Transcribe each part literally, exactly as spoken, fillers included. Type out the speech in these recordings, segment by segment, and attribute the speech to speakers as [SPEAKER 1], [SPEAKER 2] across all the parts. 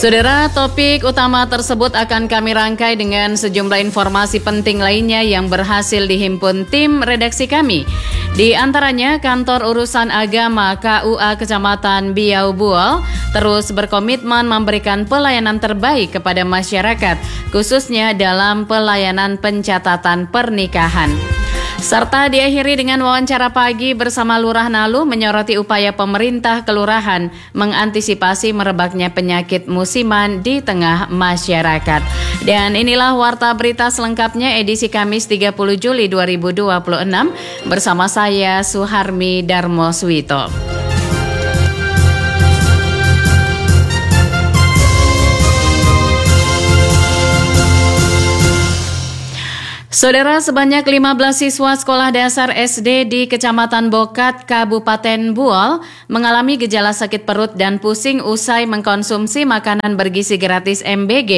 [SPEAKER 1] Saudara, topik utama tersebut akan kami rangkai dengan sejumlah informasi penting lainnya yang berhasil dihimpun tim redaksi kami. Di antaranya, Kantor Urusan Agama K U A Kecamatan Biau Buol terus berkomitmen memberikan pelayanan terbaik kepada masyarakat, khususnya dalam pelayanan pencatatan pernikahan. Serta diakhiri dengan wawancara pagi bersama Lurah Nalu menyoroti upaya pemerintah kelurahan mengantisipasi merebaknya penyakit musiman di tengah masyarakat. Dan inilah warta berita selengkapnya edisi Kamis tiga puluh Juli dua ribu dua puluh enam bersama saya Suharmi Darmo Swito. Saudara, sebanyak lima belas siswa sekolah dasar S D di Kecamatan Bokat, Kabupaten Buol mengalami gejala sakit perut dan pusing usai mengkonsumsi makanan bergizi gratis M B G.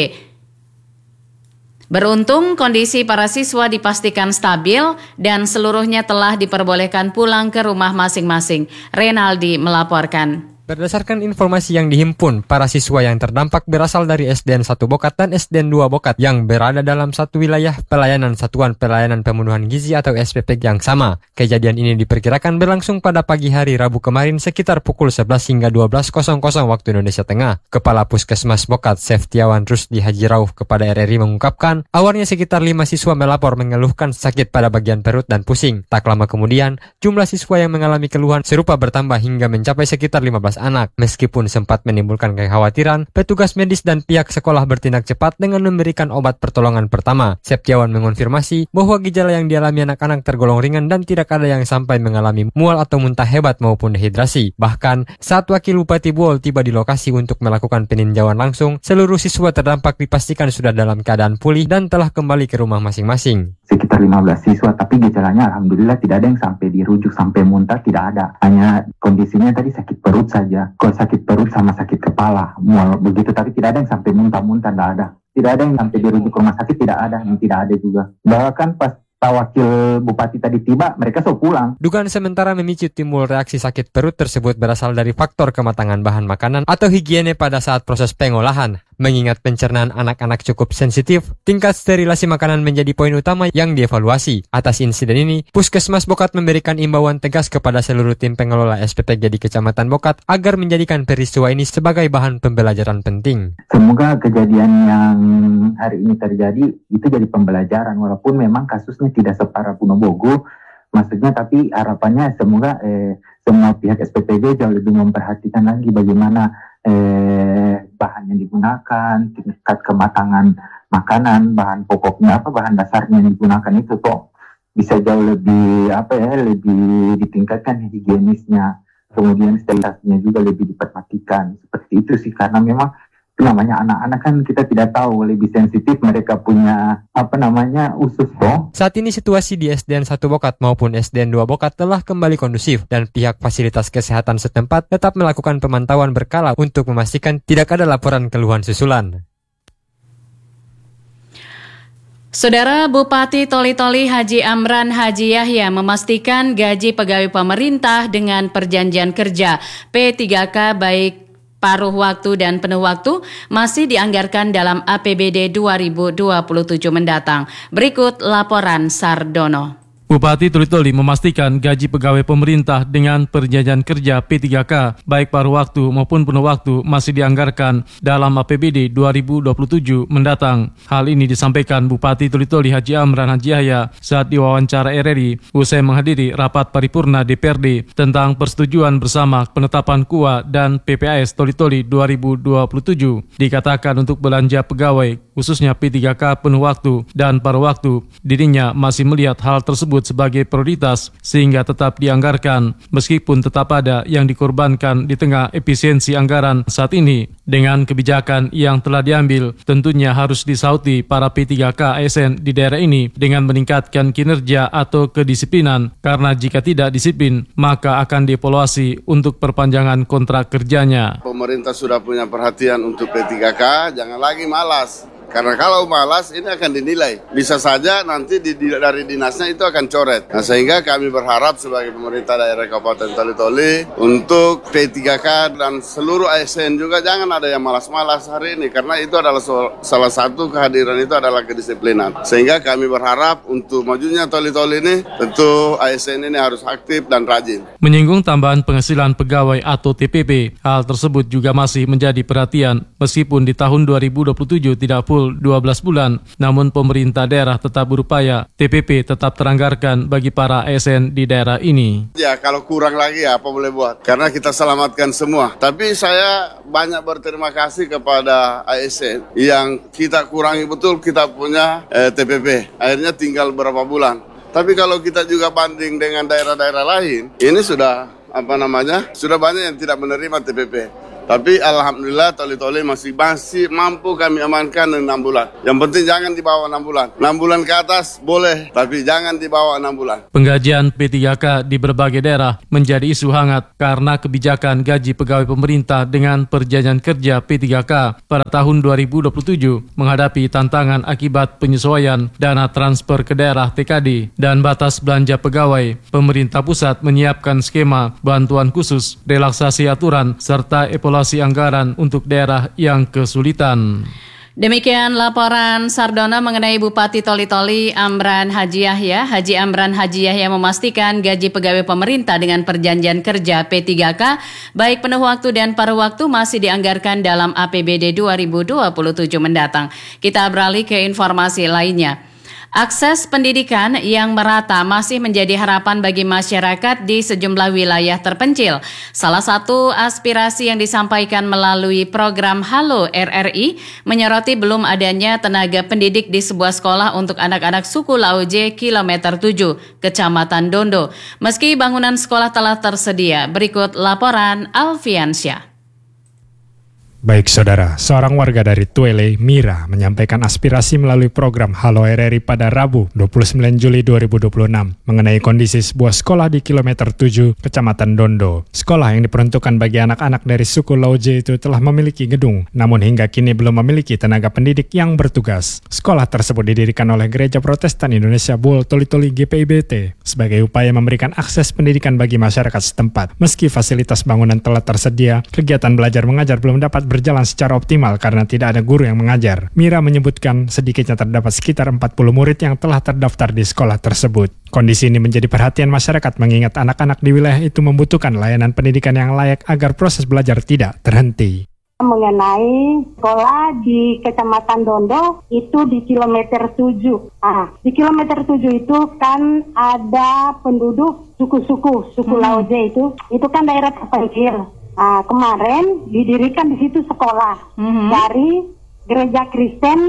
[SPEAKER 1] Beruntung kondisi para siswa dipastikan stabil dan seluruhnya telah diperbolehkan pulang ke rumah masing-masing. Renaldi melaporkan.
[SPEAKER 2] Berdasarkan informasi yang dihimpun, para siswa yang terdampak berasal dari S D N satu Bokat dan S D N dua Bokat yang berada dalam satu wilayah pelayanan Satuan Pelayanan Pemenuhan Gizi atau S P P yang sama. Kejadian ini diperkirakan berlangsung pada pagi hari Rabu kemarin sekitar pukul sebelas hingga dua belas waktu Indonesia Tengah. Kepala Puskesmas Bokat, Seftiawan Rusdi Haji Rauf kepada R R I mengungkapkan, awalnya sekitar lima siswa melapor mengeluhkan sakit pada bagian perut dan pusing. Tak lama kemudian, jumlah siswa yang mengalami keluhan serupa bertambah hingga mencapai sekitar lima belas anak. Meskipun sempat menimbulkan kekhawatiran, petugas medis dan pihak sekolah bertindak cepat dengan memberikan obat pertolongan pertama. Septiawan mengonfirmasi bahwa gejala yang dialami anak-anak tergolong ringan dan tidak ada yang sampai mengalami mual atau muntah hebat maupun dehidrasi. Bahkan, saat Wakil Bupati Buol tiba di lokasi untuk melakukan peninjauan langsung, seluruh siswa terdampak dipastikan sudah dalam keadaan pulih dan telah kembali ke rumah masing-masing.
[SPEAKER 3] Sekitar lima belas siswa, tapi gejalanya alhamdulillah tidak ada yang sampai dirujuk sampai muntah, tidak ada. Hanya kondisinya tadi sakit perut saja. Kalau sakit perut sama sakit kepala, mual begitu, tapi tidak ada yang sampai muntah-muntah, tidak ada. Tidak ada yang sampai dirujuk ke rumah sakit, tidak ada, yang tidak ada juga. Bahkan pas Pak Wakil Bupati tadi tiba, mereka sudah pulang.
[SPEAKER 2] Dugaan sementara memicu timbul reaksi sakit perut tersebut berasal dari faktor kematangan bahan makanan atau higiene pada saat proses pengolahan. Mengingat pencernaan anak-anak cukup sensitif, tingkat sterilasi makanan menjadi poin utama yang dievaluasi. Atas insiden ini, Puskesmas Bokat memberikan imbauan tegas kepada seluruh tim pengelola S P P G di Kecamatan Bokat agar menjadikan peristiwa ini sebagai bahan pembelajaran penting.
[SPEAKER 3] Semoga kejadian yang hari ini terjadi itu jadi pembelajaran, walaupun memang kasusnya tidak separah Punobogo, maksudnya, tapi harapannya semoga eh, semua pihak S P P G jauh lebih memperhatikan lagi bagaimana eh, bahan yang digunakan, tingkat kematangan makanan, bahan pokoknya apa, bahan dasarnya yang digunakan itu kok bisa jauh lebih apa ya, lebih ditingkatkan higienisnya, kemudian sterilisasinya juga lebih diperhatikan. Seperti itu sih, karena memang itu namanya anak-anak kan kita tidak tahu, lebih sensitif, mereka punya apa namanya usus kok.
[SPEAKER 2] Saat ini situasi di S D N satu Bokat maupun S D N dua Bokat telah kembali kondusif dan pihak fasilitas kesehatan setempat tetap melakukan pemantauan berkala untuk memastikan tidak ada laporan keluhan susulan.
[SPEAKER 1] Saudara, Bupati Toli-Toli Haji Amran Haji Yahya memastikan gaji pegawai pemerintah dengan perjanjian kerja P tiga K baik paruh waktu dan penuh waktu masih dianggarkan dalam A P B D dua ribu dua puluh tujuh mendatang. Berikut laporan Sardono.
[SPEAKER 4] Bupati Toli-Toli memastikan gaji pegawai pemerintah dengan perjanjian kerja P tiga K baik paruh waktu maupun penuh waktu masih dianggarkan dalam A P B D dua ribu dua puluh tujuh mendatang. Hal ini disampaikan Bupati Toli-Toli Haji Amran Haji Yahya saat diwawancara R R I usai menghadiri rapat paripurna D P R D tentang persetujuan bersama penetapan K U A dan P P A S Toli-Toli dua ribu dua puluh tujuh. Dikatakan untuk belanja pegawai khususnya P tiga K penuh waktu dan paruh waktu, dirinya masih melihat hal tersebut sebagai prioritas sehingga tetap dianggarkan meskipun tetap ada yang dikorbankan di tengah efisiensi anggaran saat ini. Dengan kebijakan yang telah diambil, tentunya harus disauti para P tiga K A S N di daerah ini dengan meningkatkan kinerja atau kedisiplinan, karena jika tidak disiplin maka akan dievaluasi untuk perpanjangan kontrak kerjanya.
[SPEAKER 5] Pemerintah sudah punya perhatian untuk P tiga K, jangan lagi malas. Karena kalau malas ini akan dinilai. Bisa saja nanti di, di, dari dinasnya itu akan coret. Nah, sehingga kami berharap sebagai pemerintah daerah Kabupaten Toli-Toli untuk P tiga K dan seluruh A S N juga jangan ada yang malas-malas hari ini. Karena itu adalah so, salah satu kehadiran itu adalah kedisiplinan. Sehingga kami berharap untuk majunya Toli-Toli ini tentu A S N ini harus aktif dan rajin.
[SPEAKER 4] Menyinggung tambahan penghasilan pegawai atau T P P, hal tersebut juga masih menjadi perhatian meskipun di tahun dua ribu dua puluh tujuh tidak full dua belas bulan, namun pemerintah daerah tetap berupaya T P P tetap teranggarkan bagi para A S N di daerah ini.
[SPEAKER 5] Ya kalau kurang lagi apa boleh buat, karena kita selamatkan semua. Tapi saya banyak berterima kasih kepada A S N yang kita kurangi betul kita punya eh, T P P. Akhirnya tinggal berapa bulan. Tapi kalau kita juga banding dengan daerah-daerah lain, ini sudah apa namanya sudah banyak yang tidak menerima T P P. Tapi alhamdulillah Toli-Toli masih masih mampu kami amankan enam bulan. Yang penting jangan di bawah enam bulan. enam bulan ke atas boleh, tapi jangan di bawah enam bulan.
[SPEAKER 4] Penggajian P tiga K di berbagai daerah menjadi isu hangat karena kebijakan gaji pegawai pemerintah dengan perjanjian kerja P tiga K pada tahun dua ribu dua puluh tujuh menghadapi tantangan akibat penyesuaian dana transfer ke daerah T K D dan batas belanja pegawai. Pemerintah pusat menyiapkan skema bantuan khusus, relaksasi aturan, serta evaluasi anggaran untuk daerah yang kesulitan.
[SPEAKER 1] Demikian laporan Sardono mengenai Bupati Toli-Toli Amran Haji Yahya. Haji Amran Haji Yahya memastikan gaji pegawai pemerintah dengan perjanjian kerja P tiga K baik penuh waktu dan paruh waktu masih dianggarkan dalam A P B D dua ribu dua puluh tujuh mendatang. Kita beralih ke informasi lainnya. Akses pendidikan yang merata masih menjadi harapan bagi masyarakat di sejumlah wilayah terpencil. Salah satu aspirasi yang disampaikan melalui program Halo R R I menyoroti belum adanya tenaga pendidik di sebuah sekolah untuk anak-anak suku Lauje kilometer tujuh, Kecamatan Dondo. Meski bangunan sekolah telah tersedia, berikut laporan Alfiansyah.
[SPEAKER 6] Baik saudara, seorang warga dari Tuele, Mira, menyampaikan aspirasi melalui program Halo R R I pada Rabu dua puluh sembilan Juli dua ribu dua puluh enam mengenai kondisi sebuah sekolah di kilometer tujuh, Kecamatan Dondo. Sekolah yang diperuntukkan bagi anak-anak dari suku Lauje itu telah memiliki gedung, namun hingga kini belum memiliki tenaga pendidik yang bertugas. Sekolah tersebut didirikan oleh Gereja Protestan Indonesia Buol Toli-Toli G P I B T sebagai upaya memberikan akses pendidikan bagi masyarakat setempat. Meski fasilitas bangunan telah tersedia, kegiatan belajar mengajar belum dapat berjalan secara optimal karena tidak ada guru yang mengajar. Mira menyebutkan sedikitnya terdapat sekitar empat puluh murid yang telah terdaftar di sekolah tersebut. Kondisi ini menjadi perhatian masyarakat mengingat anak-anak di wilayah itu membutuhkan layanan pendidikan yang layak agar proses belajar tidak terhenti.
[SPEAKER 7] Mengenai sekolah di Kecamatan Dondo itu di kilometer tujuh. Ah, di kilometer tujuh itu kan ada penduduk suku-suku, suku hmm. Lauje itu, itu kan daerah terpencil. Nah, kemarin didirikan di situ sekolah mm-hmm. dari Gereja Kristen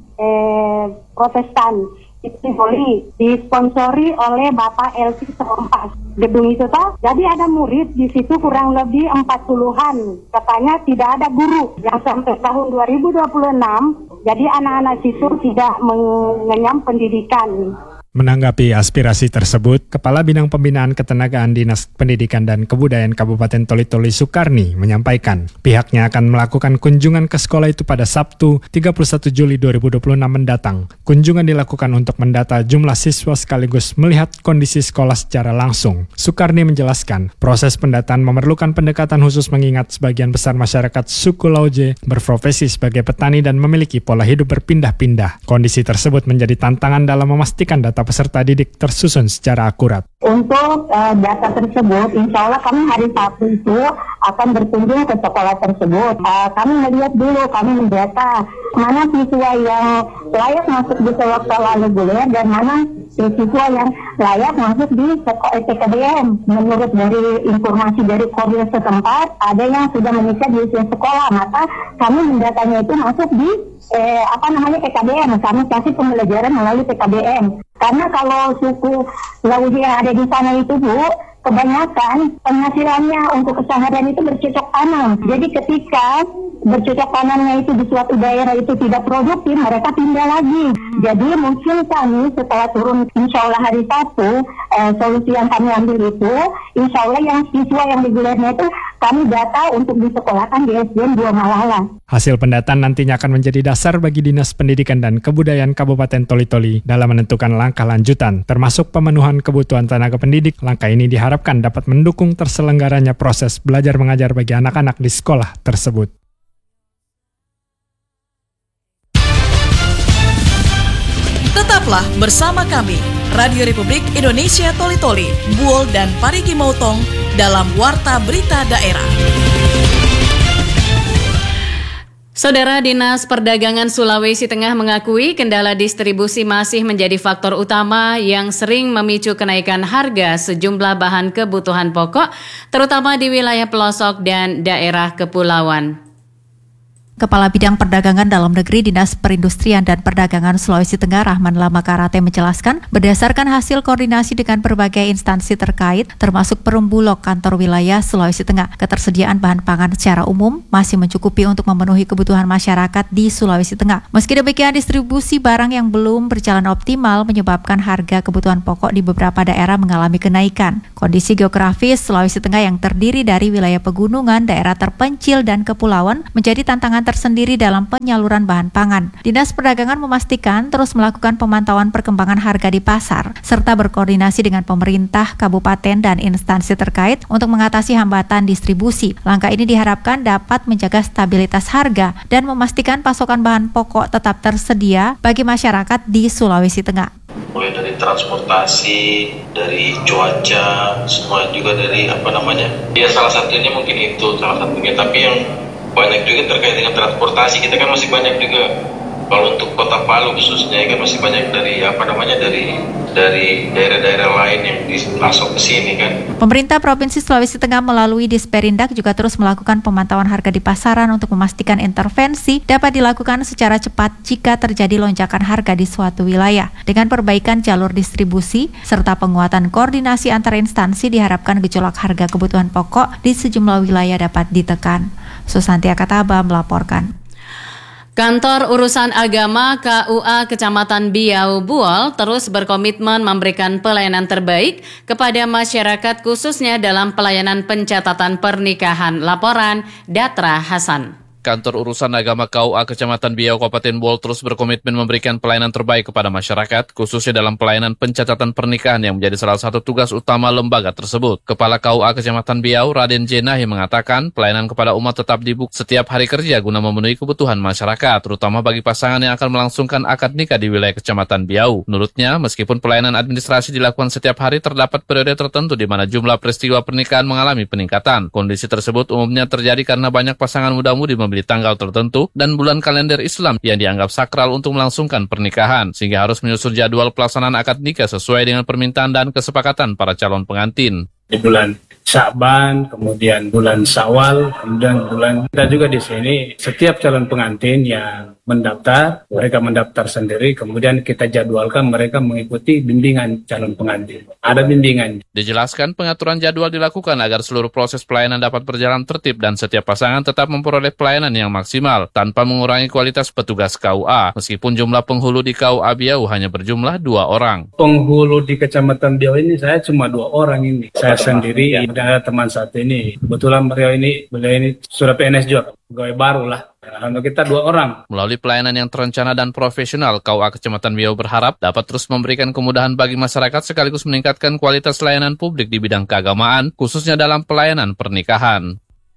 [SPEAKER 7] eh, Protestan Toli, disponsori oleh Bapak Elvi Serompas. Gedung itu toh, jadi ada murid di situ kurang lebih empat puluhan. Katanya tidak ada guru yang sampai tahun dua ribu dua puluh enam, jadi anak-anak situ tidak mengenyam pendidikan.
[SPEAKER 6] Menanggapi aspirasi tersebut, Kepala Bidang Pembinaan Ketenagaan Dinas Pendidikan dan Kebudayaan Kabupaten Toli-Toli Sukarni menyampaikan pihaknya akan melakukan kunjungan ke sekolah itu pada Sabtu tiga puluh satu Juli dua ribu dua puluh enam mendatang. Kunjungan dilakukan untuk mendata jumlah siswa sekaligus melihat kondisi sekolah secara langsung. Sukarni menjelaskan, proses pendataan memerlukan pendekatan khusus mengingat sebagian besar masyarakat suku Lauje berprofesi sebagai petani dan memiliki pola hidup berpindah-pindah. Kondisi tersebut menjadi tantangan dalam memastikan data peserta didik tersusun secara akurat.
[SPEAKER 7] Untuk uh, data tersebut, insya Allah kami hari Sabtu itu akan berkunjung ke sekolah tersebut. Uh, kami melihat dulu, kami mendata mana siswa yang layak masuk di sekolah reguler dan mana siswa yang layak masuk di sekolah T K D M. Menurut dari informasi dari koordinator setempat, ada yang sudah menikah di usia sekolah, maka kami mendatanya itu masuk di eh, apa namanya T K D M. Kami kasih pembelajaran melalui T K D M. Karena kalau suku Lauje yang ada di sana itu, Bu, kebanyakan penghasilannya untuk keseharian itu bercocok tanam. Jadi ketika bercocok tanamnya itu di suatu daerah itu tidak produktif, mereka pindah lagi. Jadi mungkin kami setelah turun insya Allah hari Sabtu, eh, solusi yang kami ambil itu, insya Allah yang siswa yang regulernya itu kami data untuk disekolahkan di S D N dua Malala.
[SPEAKER 6] Hasil pendataan nantinya akan menjadi dasar bagi Dinas Pendidikan dan Kebudayaan Kabupaten Toli-Toli dalam menentukan langkah lanjutan, termasuk pemenuhan kebutuhan tenaga pendidik. Langkah ini diharapkan dapat mendukung terselenggaranya proses belajar mengajar bagi anak-anak di sekolah tersebut.
[SPEAKER 8] Tetaplah bersama kami, Radio Republik Indonesia Toli-Toli, Buol dan Parigi Motong dalam Warta Berita Daerah.
[SPEAKER 1] Saudara, Dinas Perdagangan Sulawesi Tengah mengakui kendala distribusi masih menjadi faktor utama yang sering memicu kenaikan harga sejumlah bahan kebutuhan pokok, terutama di wilayah pelosok dan daerah kepulauan.
[SPEAKER 9] Kepala Bidang Perdagangan Dalam Negeri Dinas Perindustrian dan Perdagangan Sulawesi Tengah Rahman Lamakarate menjelaskan, berdasarkan hasil koordinasi dengan berbagai instansi terkait, termasuk Perum Bulog Kantor Wilayah Sulawesi Tengah, ketersediaan bahan pangan secara umum masih mencukupi untuk memenuhi kebutuhan masyarakat di Sulawesi Tengah. Meski demikian, distribusi barang yang belum berjalan optimal menyebabkan harga kebutuhan pokok di beberapa daerah mengalami kenaikan. Kondisi geografis Sulawesi Tengah yang terdiri dari wilayah pegunungan, daerah terpencil, dan kepulauan menjadi tantangan tersendiri dalam penyaluran bahan pangan. Dinas Perdagangan memastikan terus melakukan pemantauan perkembangan harga di pasar, serta berkoordinasi dengan pemerintah, kabupaten, dan instansi terkait untuk mengatasi hambatan distribusi. Langkah ini diharapkan dapat menjaga stabilitas harga dan memastikan pasokan bahan pokok tetap tersedia bagi masyarakat di Sulawesi Tengah.
[SPEAKER 10] Mulai dari transportasi, dari cuaca, semua juga dari apa namanya? Ya salah satunya mungkin itu salah satunya, tapi yang banyak juga terkait dengan transportasi. Kita kan masih banyak juga, kalau untuk Kota Palu khususnya kan masih banyak dari apa namanya dari dari daerah-daerah lain yang masuk ke sini kan.
[SPEAKER 9] Pemerintah Provinsi Sulawesi Tengah melalui Disperindak juga terus melakukan pemantauan harga di pasaran untuk memastikan intervensi dapat dilakukan secara cepat jika terjadi lonjakan harga di suatu wilayah. Dengan perbaikan jalur distribusi serta penguatan koordinasi antar instansi, diharapkan gejolak harga kebutuhan pokok di sejumlah wilayah dapat ditekan. Susanti Akataba melaporkan.
[SPEAKER 1] Kantor Urusan Agama K U A Kecamatan Biau Buol terus berkomitmen memberikan pelayanan terbaik kepada masyarakat khususnya dalam pelayanan pencatatan pernikahan. Laporan Datra Hasan.
[SPEAKER 11] Kantor Urusan Agama K U A Kecamatan Biau Kabupaten Buol terus berkomitmen memberikan pelayanan terbaik kepada masyarakat, khususnya dalam pelayanan pencatatan pernikahan yang menjadi salah satu tugas utama lembaga tersebut. Kepala K U A Kecamatan Biau, Raden Jenahi, mengatakan pelayanan kepada umat tetap dibuka setiap hari kerja guna memenuhi kebutuhan masyarakat, terutama bagi pasangan yang akan melangsungkan akad nikah di wilayah Kecamatan Biau. Menurutnya, meskipun pelayanan administrasi dilakukan setiap hari, terdapat periode tertentu di mana jumlah peristiwa pernikahan mengalami peningkatan. Kondisi tersebut umumnya terjadi karena banyak pasangan muda-mudi di tanggal tertentu dan bulan kalender Islam yang dianggap sakral untuk melangsungkan pernikahan, sehingga harus menyusun jadwal pelaksanaan akad nikah sesuai dengan permintaan dan kesepakatan para calon pengantin.
[SPEAKER 12] Di bulan Sya'ban, kemudian bulan Syawal, kemudian bulan kita juga di sini setiap calon pengantin yang mendaftar, mereka mendaftar sendiri, kemudian kita jadwalkan mereka mengikuti bimbingan calon pengantin. Ada bimbingan.
[SPEAKER 11] Dijelaskan pengaturan jadwal dilakukan agar seluruh proses pelayanan dapat berjalan tertib dan setiap pasangan tetap memperoleh pelayanan yang maksimal tanpa mengurangi kualitas petugas K U A. Meskipun jumlah penghulu di K U A Biau hanya berjumlah dua orang.
[SPEAKER 12] Penghulu di Kecamatan Biau ini saya cuma dua orang ini. Saya sendiri, ya. Dan ada teman satu ini. Kebetulan beliau ini, beliau ini sudah P N S juga, pegawai baru lah. Alhamdulillah kita dua orang.
[SPEAKER 11] Melalui pelayanan yang terencana dan profesional, K U A Kecamatan Biau berharap dapat terus memberikan kemudahan bagi masyarakat sekaligus meningkatkan kualitas layanan publik di bidang keagamaan, khususnya dalam pelayanan pernikahan.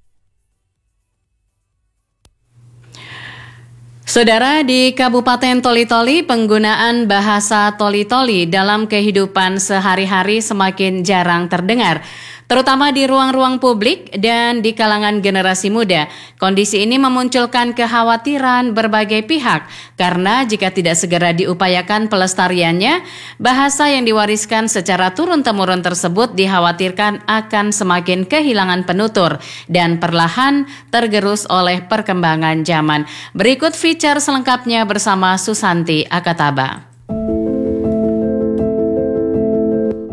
[SPEAKER 1] Saudara, di Kabupaten Toli-Toli, penggunaan bahasa Toli-Toli dalam kehidupan sehari-hari semakin jarang terdengar, terutama di ruang-ruang publik dan di kalangan generasi muda. Kondisi ini memunculkan kekhawatiran berbagai pihak, karena jika tidak segera diupayakan pelestariannya, bahasa yang diwariskan secara turun-temurun tersebut dikhawatirkan akan semakin kehilangan penutur dan perlahan tergerus oleh perkembangan zaman. Berikut feature selengkapnya bersama Susanti Akataba.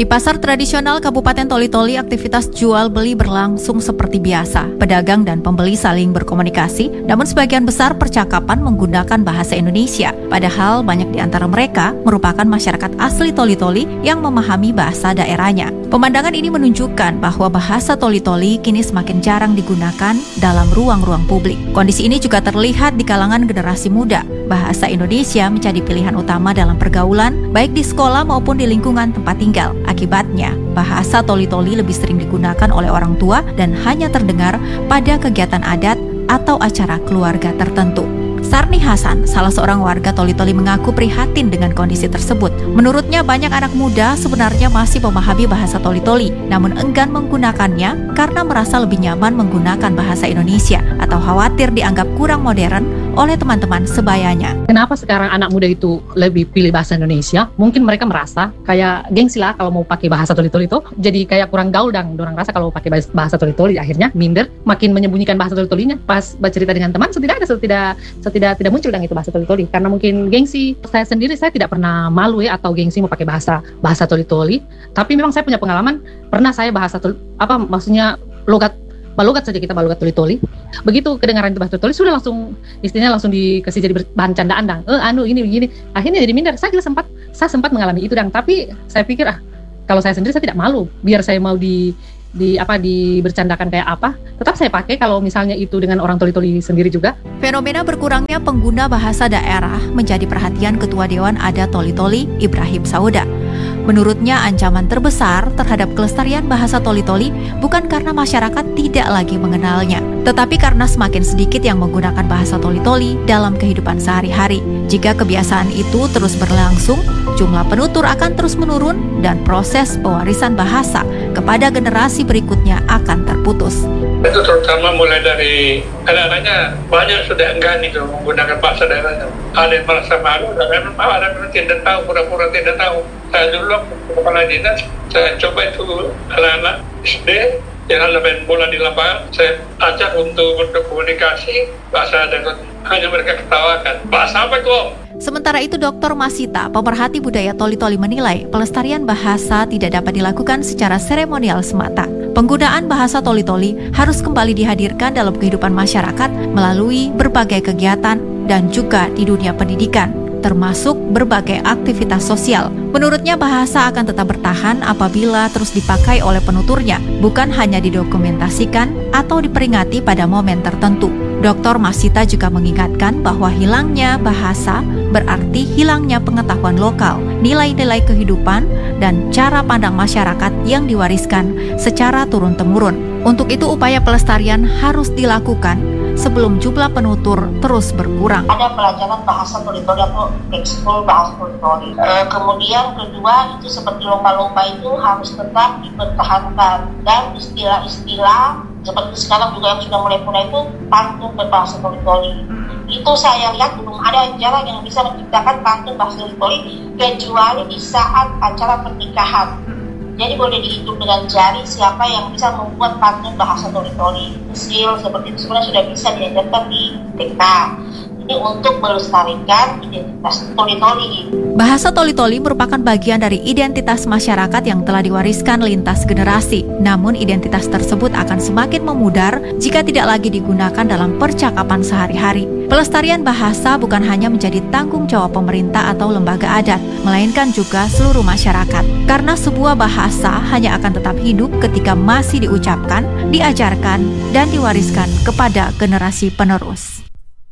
[SPEAKER 9] Di pasar tradisional Kabupaten Toli-Toli, aktivitas jual beli berlangsung seperti biasa. Pedagang dan pembeli saling berkomunikasi, namun sebagian besar percakapan menggunakan bahasa Indonesia. Padahal banyak di antara mereka merupakan masyarakat asli Toli-Toli yang memahami bahasa daerahnya. Pemandangan ini menunjukkan bahwa bahasa Toli-Toli kini semakin jarang digunakan dalam ruang-ruang publik. Kondisi ini juga terlihat di kalangan generasi muda. Bahasa Indonesia menjadi pilihan utama dalam pergaulan, baik di sekolah maupun di lingkungan tempat tinggal. Akibatnya, bahasa Toli-Toli lebih sering digunakan oleh orang tua dan hanya terdengar pada kegiatan adat atau acara keluarga tertentu. Sarni Hasan, salah seorang warga Toli-Toli, mengaku prihatin dengan kondisi tersebut. Menurutnya banyak anak muda sebenarnya masih memahami bahasa Toli-Toli, namun enggan menggunakannya karena merasa lebih nyaman menggunakan bahasa Indonesia atau khawatir dianggap kurang modern oleh teman-teman sebayanya.
[SPEAKER 13] Kenapa sekarang anak muda itu lebih pilih bahasa Indonesia? Mungkin mereka merasa kayak gengsi lah kalau mau pakai bahasa Toli-Toli itu, jadi kayak kurang gaul dan orang rasa kalau pakai bahasa Toli-Toli akhirnya minder, makin menyembunyikan bahasa Toli-Tolinya. Pas bercerita dengan teman, tidak ada, tidak tidak tidak muncul dan itu bahasa Toli-Toli karena mungkin gengsi. Saya sendiri saya tidak pernah malu ya atau gengsi mau pakai bahasa bahasa Toli-Toli, tapi memang saya punya pengalaman, pernah saya bahasa toli, apa maksudnya logat Balugat saja kita balugat Toli-Toli. Begitu kedengaran itu bahasa Toli sudah langsung istilahnya langsung dikasih jadi bahan candaan dang. Eh anu ini begini. Akhirnya jadi minder. Saya juga sempat saya sempat mengalami itu dang, tapi saya pikir ah kalau saya sendiri saya tidak malu. Biar saya mau di di apa dibercandakan kayak apa, tetap saya pakai kalau misalnya itu dengan orang Toli-Toli sendiri juga.
[SPEAKER 9] Fenomena berkurangnya pengguna bahasa daerah menjadi perhatian Ketua Dewan Adat Toli-Toli, Ibrahim Sauda. Menurutnya ancaman terbesar terhadap kelestarian bahasa Toli-Toli bukan karena masyarakat tidak lagi mengenalnya, tetapi karena semakin sedikit yang menggunakan bahasa Toli-Toli dalam kehidupan sehari-hari. Jika kebiasaan itu terus berlangsung, jumlah penutur akan terus menurun dan proses pewarisan bahasa kepada generasi berikutnya akan terputus.
[SPEAKER 14] Itu terutama mulai dari anak-anaknya banyak sudah enggan itu menggunakan bahasa daerahnya. Ada yang merasa malu, ada yang malu, ada yang tidak tahu, pura-pura tidak tahu. Saya dulu kepala dinas, saya coba itu anak-anak S D yang main bola di lapangan, saya ajak untuk berkomunikasi bahasa daerah, hanya mereka ketawakan. Bahasa apa itu, Om?
[SPEAKER 9] Sementara itu, Doktor Masita, pemerhati budaya Toli-Toli, menilai pelestarian bahasa tidak dapat dilakukan secara seremonial semata. Penggunaan bahasa Toli-Toli harus kembali dihadirkan dalam kehidupan masyarakat melalui berbagai kegiatan dan juga di dunia pendidikan, termasuk berbagai aktivitas sosial. Menurutnya bahasa akan tetap bertahan apabila terus dipakai oleh penuturnya, bukan hanya didokumentasikan atau diperingati pada momen tertentu. Doktor Masita juga mengingatkan bahwa hilangnya bahasa berarti hilangnya pengetahuan lokal, nilai-nilai kehidupan, dan cara pandang masyarakat yang diwariskan secara turun-temurun. Untuk itu upaya pelestarian harus dilakukan sebelum jumlah penutur terus berkurang.
[SPEAKER 15] Ada pelajaran bahasa Toli-Toli atau ekskul bahasa Toli-Toli. E, kemudian kedua itu seperti lomba-lomba itu harus tetap dipertahankan, dan istilah-istilah seperti sekarang juga yang sudah mulai-mulai itu pantun berbahasa Toli-Toli. Itu saya lihat belum ada jarang yang bisa menciptakan pantun bahasa Toli-Toli kecuali di saat acara pernikahan. Jadi boleh dihitung dengan jari siapa yang bisa membuat pantun bahasa Toli-Toli. Usil seperti itu sebenarnya sudah bisa diajarkan di T K. Ini untuk melestarikan identitas Toli-Toli.
[SPEAKER 9] Bahasa Toli-Toli merupakan bagian dari identitas masyarakat yang telah diwariskan lintas generasi. Namun identitas tersebut akan semakin memudar jika tidak lagi digunakan dalam percakapan sehari-hari. Pelestarian bahasa bukan hanya menjadi tanggung jawab pemerintah atau lembaga adat, melainkan juga seluruh masyarakat. Karena sebuah bahasa hanya akan tetap hidup ketika masih diucapkan, diajarkan, dan diwariskan kepada generasi penerus.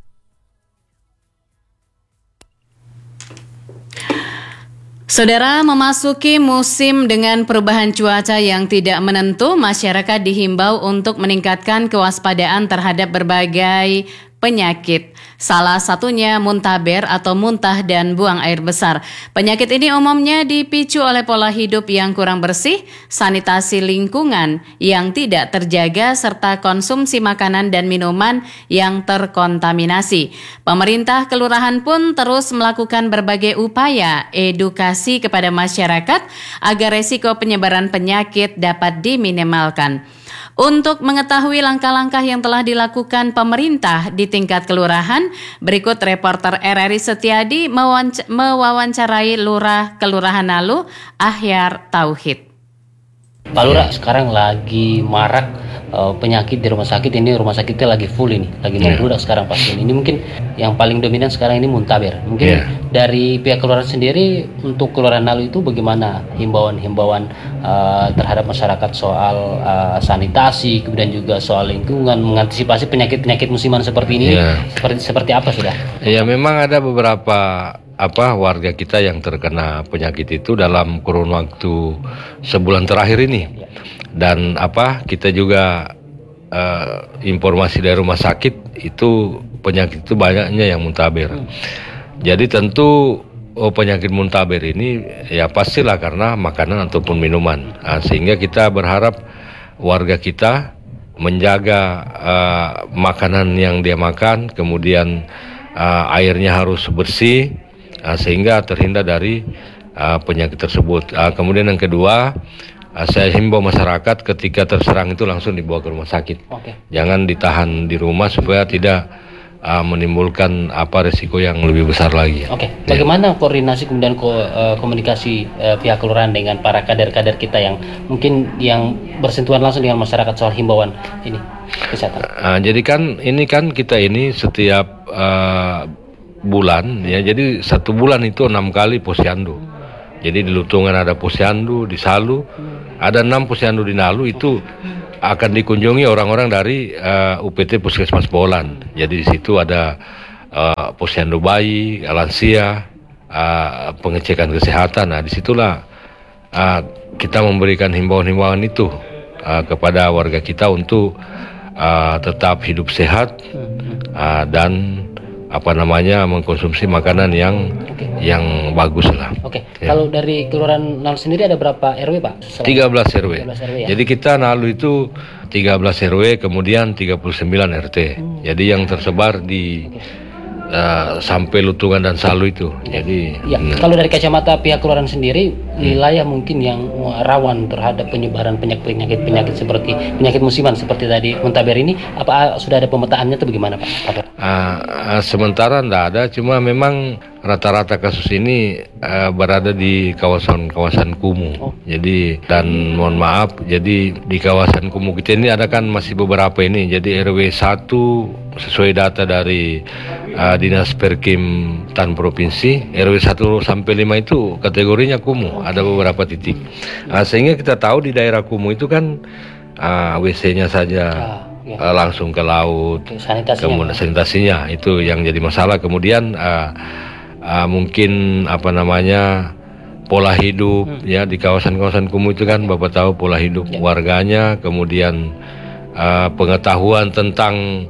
[SPEAKER 1] Saudara, memasuki musim dengan perubahan cuaca yang tidak menentu, masyarakat dihimbau untuk meningkatkan kewaspadaan terhadap berbagai penyakit. Salah satunya muntaber atau muntah dan buang air besar. Penyakit ini umumnya dipicu oleh pola hidup yang kurang bersih, sanitasi lingkungan yang tidak terjaga, serta konsumsi makanan dan minuman yang terkontaminasi. Pemerintah kelurahan pun terus melakukan berbagai upaya edukasi kepada masyarakat agar resiko penyebaran penyakit dapat diminimalkan. Untuk mengetahui langkah-langkah yang telah dilakukan pemerintah di tingkat kelurahan, berikut reporter R R I Setiadi mewawanc- mewawancarai Lurah Kelurahan Nalu, Ahyar Tauhid.
[SPEAKER 16] Pak Lurah, sekarang lagi marak uh, penyakit di rumah sakit ini, rumah sakitnya lagi full ini, lagi membludak yeah. sekarang pasien. Ini mungkin yang paling dominan sekarang ini muntaber. Mungkin yeah. dari pihak kelurahan sendiri untuk Kelurahan Nalu itu bagaimana himbauan-himbauan uh, terhadap masyarakat soal uh, sanitasi, kemudian juga soal lingkungan, mengantisipasi penyakit-penyakit musiman seperti ini, yeah. seperti seperti apa sudah?
[SPEAKER 17] Ya, memang ada beberapa apa warga kita yang terkena penyakit itu dalam kurun waktu sebulan terakhir ini, dan apa kita juga uh, informasi dari rumah sakit itu penyakit itu banyaknya yang muntaber. Hmm. Jadi tentu oh, penyakit muntaber ini ya pastilah karena makanan ataupun minuman. Nah, sehingga kita berharap warga kita menjaga uh, makanan yang dia makan, kemudian uh, airnya harus bersih. Uh, sehingga terhindar dari uh, penyakit tersebut. Uh, kemudian yang kedua, uh, saya himbau masyarakat ketika terserang itu langsung dibawa ke rumah sakit. Okay. Jangan ditahan di rumah supaya tidak uh, menimbulkan apa resiko yang lebih besar lagi.
[SPEAKER 16] Oke. Okay. Bagaimana ya. koordinasi kemudian ko, uh, komunikasi uh, pihak kelurahan dengan para kader-kader kita yang mungkin yang bersentuhan langsung dengan masyarakat soal himbauan ini kesehatan?
[SPEAKER 17] Uh, jadi kan ini kan kita ini setiap uh, bulan ya, jadi satu bulan itu enam kali posyandu. Jadi di Lutungan ada posyandu, di Salu ada enam posyandu, di Nalu itu akan dikunjungi orang-orang dari uh, U P T Puskesmas Bolan. Jadi di situ ada uh, posyandu bayi, lansia, uh, pengecekan kesehatan. Nah, disitulah uh, kita memberikan himbauan-himbauan itu uh, kepada warga kita untuk uh, tetap hidup sehat uh, dan apa namanya mengkonsumsi makanan yang okay. yang bagus lah.
[SPEAKER 16] Oke. Okay. Ya. Kalau dari Kelurahan Nalu sendiri ada berapa R W, Pak?
[SPEAKER 17] tiga belas R W.
[SPEAKER 16] tiga belas R W ya?
[SPEAKER 17] Jadi kita Nalu itu tiga belas R W, kemudian tiga puluh sembilan R T. Hmm. Jadi yang tersebar di okay. Uh, sampai Lutungan dan Salu itu. Ya. Jadi
[SPEAKER 16] ya, nah. Kalau dari kacamata pihak kelurahan sendiri, hmm. wilayah mungkin yang rawan terhadap penyebaran penyakit-penyakit penyakit seperti penyakit musiman seperti tadi muntaber ini, apa sudah ada pemetaannya atau bagaimana, Pak?
[SPEAKER 17] Uh, uh, sementara tidak ada, cuma memang rata-rata kasus ini uh, berada di kawasan-kawasan kumuh. Oh. Jadi dan mohon maaf, jadi di kawasan kumuh kita ini ada kan masih beberapa ini. Jadi R W satu sesuai data dari uh, Dinas Perkim Tan Provinsi, R W satu sampai lima itu kategorinya kumuh, ada beberapa titik. Uh, sehingga kita tahu di daerah kumuh itu kan uh, W C-nya saja uh, ya. uh, langsung ke laut,
[SPEAKER 16] sanitasinya,
[SPEAKER 17] kemudian sanitasinya itu yang jadi masalah. Kemudian uh, uh, mungkin apa namanya pola hidup hmm. ya di kawasan-kawasan kumuh itu kan Bapak tahu pola hidup ya. warganya, kemudian uh, pengetahuan tentang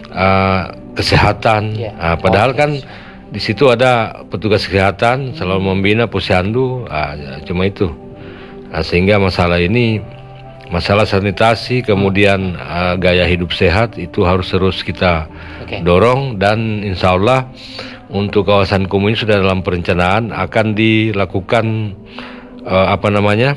[SPEAKER 17] uh, kesehatan. Yeah. Nah, padahal oh, kan di situ ada petugas kesehatan selalu membina posyandu, ah, cuma itu. Nah, sehingga masalah ini, masalah sanitasi, kemudian uh, gaya hidup sehat itu harus terus kita okay. dorong, dan insya Allah untuk kawasan kumuh ini sudah dalam perencanaan akan dilakukan uh, apa namanya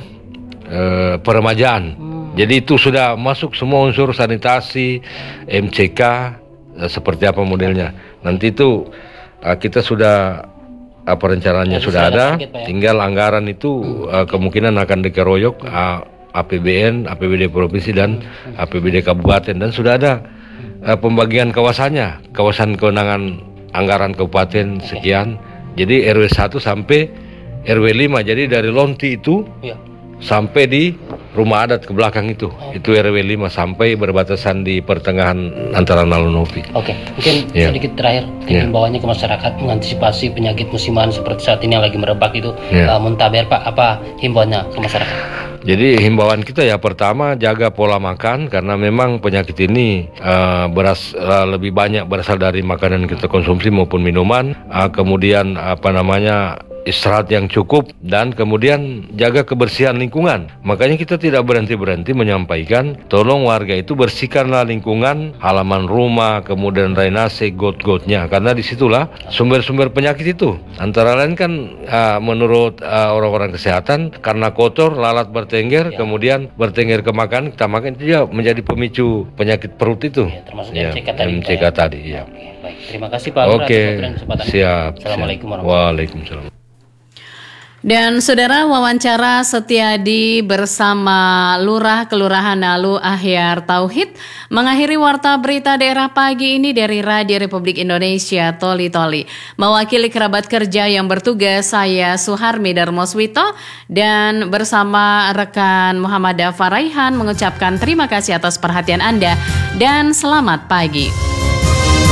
[SPEAKER 17] uh, peremajaan. Hmm. Jadi itu sudah masuk semua unsur sanitasi, M C K. Seperti apa modelnya nanti itu uh, kita sudah apa rencananya ya, sudah ada sakit, ya. Tinggal anggaran itu hmm. uh, kemungkinan akan dikeroyok uh, A P B N, A P B D provinsi dan hmm. A P B D kabupaten, dan sudah ada uh, pembagian kawasannya, kawasan kewenangan anggaran kabupaten sekian. Okay. Jadi R W satu sampai R W lima, jadi dari Lonti itu ya. sampai di rumah adat ke belakang itu, oh. itu R W lima sampai berbatasan di pertengahan antara Nalu Novi.
[SPEAKER 16] Oke, okay. mungkin yeah. sedikit terakhir himbauannya yeah. ke masyarakat mengantisipasi penyakit musiman seperti saat ini yang lagi merebak itu, yeah. uh, muntaber, Pak, apa himbauannya ke masyarakat?
[SPEAKER 17] Jadi himbauan kita ya pertama jaga pola makan, karena memang penyakit ini uh, beras uh, lebih banyak berasal dari makanan yang kita konsumsi maupun minuman. Uh, kemudian apa namanya istirahat yang cukup, dan kemudian jaga kebersihan lingkungan. Makanya kita tidak berhenti-berhenti menyampaikan, tolong warga itu bersihkanlah lingkungan, halaman rumah, kemudian drainase, got-gotnya, karena disitulah sumber-sumber penyakit itu. Antara lain kan uh, menurut uh, orang-orang kesehatan, karena kotor, lalat bertengger, ya. kemudian bertengger ke makan, kita makan, itu ya menjadi pemicu penyakit perut itu. Ya,
[SPEAKER 16] termasuk
[SPEAKER 17] ya,
[SPEAKER 16] M C K tadi.
[SPEAKER 17] M C K tadi, ya.
[SPEAKER 16] Oke, baik. Terima kasih Pak Lurah
[SPEAKER 17] Oke,
[SPEAKER 16] atas kesempatan.
[SPEAKER 17] siap.
[SPEAKER 16] Assalamualaikum
[SPEAKER 17] siap. Waalaikumsalam.
[SPEAKER 1] Dan saudara, wawancara Setiadi bersama Lurah Kelurahan Nalu Ahyar Tauhid mengakhiri warta berita daerah pagi ini dari Radio Republik Indonesia Toli Toli. Mewakili kerabat kerja yang bertugas, saya Suharmi Darmoswito dan bersama rekan Muhammad Faraihan mengucapkan terima kasih atas perhatian Anda dan selamat pagi.